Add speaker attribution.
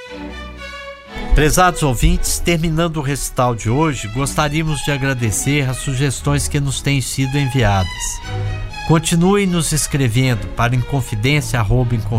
Speaker 1: Prezados ouvintes, terminando o recital de hoje, gostaríamos de agradecer as sugestões que nos têm sido enviadas. Continue nos escrevendo para inconfidência@inconfidencia.com.br